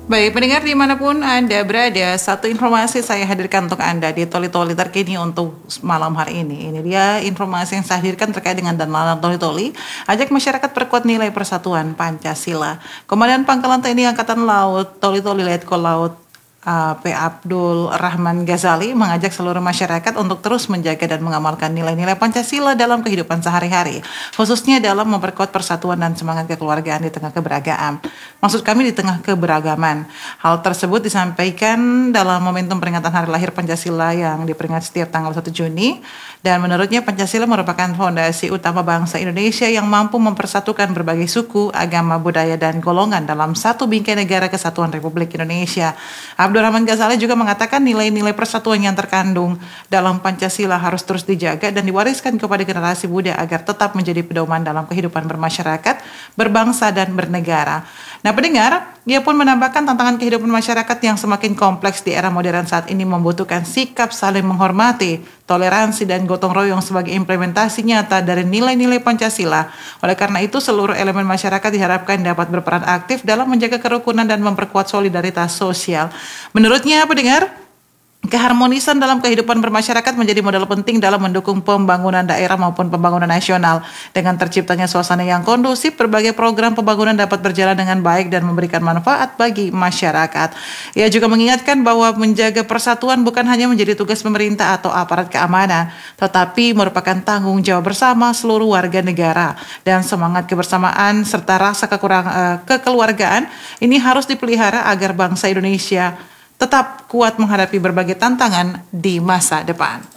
Baik, pendengar dimanapun Anda berada, satu informasi saya hadirkan untuk Anda di Toli-Toli terkini untuk malam hari ini. Ini dia informasi yang saya hadirkan terkait dengan Danalan Toli-Toli, ajak masyarakat perkuat nilai persatuan Pancasila. Komandan Pangkalan TNI Angkatan Laut Toli-Toli Letkol Laut P. Abdul Rahman Ghazali mengajak seluruh masyarakat untuk terus menjaga dan mengamalkan nilai-nilai Pancasila dalam kehidupan sehari-hari, khususnya dalam memperkuat persatuan dan semangat kekeluargaan di tengah keberagaman. Maksud kami di tengah keberagaman. Hal tersebut disampaikan dalam momentum peringatan Hari Lahir Pancasila yang diperingati setiap tanggal 1 Juni. Dan menurutnya Pancasila merupakan fondasi utama bangsa Indonesia yang mampu mempersatukan berbagai suku, agama, budaya, dan golongan dalam satu bingkai negara kesatuan Republik Indonesia. Abdurrahman Ghazali juga mengatakan nilai-nilai persatuan yang terkandung dalam Pancasila harus terus dijaga dan diwariskan kepada generasi muda agar tetap menjadi pedoman dalam kehidupan bermasyarakat, berbangsa, dan bernegara. Nah, pendengar, ia pun menambahkan tantangan kehidupan masyarakat yang semakin kompleks di era modern saat ini membutuhkan sikap saling menghormati, toleransi, dan gotong royong sebagai implementasi nyata dari nilai-nilai Pancasila. Oleh karena itu, seluruh elemen masyarakat diharapkan dapat berperan aktif dalam menjaga kerukunan dan memperkuat solidaritas sosial. Menurutnya, pendengar, keharmonisan dalam kehidupan bermasyarakat menjadi modal penting dalam mendukung pembangunan daerah maupun pembangunan nasional. Dengan terciptanya suasana yang kondusif, berbagai program pembangunan dapat berjalan dengan baik dan memberikan manfaat bagi masyarakat. Ia juga mengingatkan bahwa menjaga persatuan bukan hanya menjadi tugas pemerintah atau aparat keamanan, tetapi merupakan tanggung jawab bersama seluruh warga negara. Dan semangat kebersamaan serta rasa kekeluargaan ini harus dipelihara agar bangsa Indonesia tetap kuat menghadapi berbagai tantangan di masa depan.